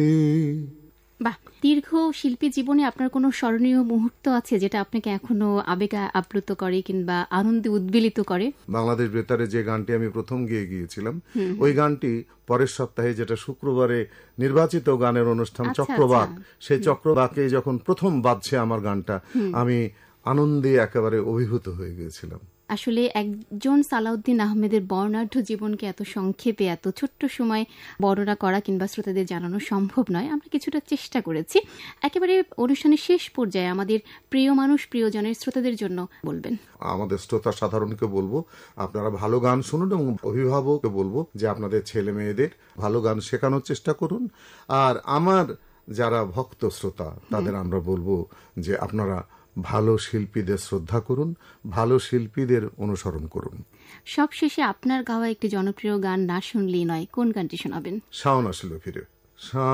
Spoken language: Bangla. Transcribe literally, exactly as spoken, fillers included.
বাহ, দীর্ঘ শিল্পী জীবনে আপনার কোনো স্মরণীয় মুহূর্ত আছে যেটা আপনাকে এখনো আবেগে আপ্লুত করে কিংবা আনন্দে উদ্বেলিত করে? বাংলাদেশ বেতারে যে গানটি আমি প্রথম গিয়ে গিয়েছিলাম, ওই গানটি পরের সপ্তাহে, যেটা শুক্রবারে নির্বাচিত গানের অনুষ্ঠান চক্রবাক, সেই চক্রবাকে যখন প্রথম বাজছে আমার গানটা, আমি আনন্দে একেবারে অভিভূত হয়ে গিয়েছিলাম। আসলে একজন সালাউদ্দিন আহমেদের বর্ণাঢ্য জীবনকে এত সংক্ষেপে এত ছোট্ট সময় বর্ণনা করা কিংবা শ্রোতাদের জানানো সম্ভব নয়। আমরা কিছুটা চেষ্টা করেছি। একেবারে অনুষ্ঠানের শেষ পর্যায়ে আমাদের প্রিয় মানুষ, প্রিয়জনের শ্রোতাদের জন্য বলবেন। আমাদের শ্রোতা সাধারণকে বলবো, আপনারা ভালো গান শুনুন, এবং অভিভাবককে বলবো যে আপনাদের ছেলে মেয়েদের ভালো গান শেখানোর চেষ্টা করুন। আর আমার যারা ভক্ত শ্রোতা, তাদের আমরা বলবো যে আপনারা ভালো শিল্পীদের শ্রদ্ধা করুন, ভালো শিল্পীদের অনুসরণ করুন। সবশেষে আপনার গাওয়া একটি জনপ্রিয় গান না শুনলেই নয়, কোন গানটি শোনাবেন? শাওন আসিল ফিরে।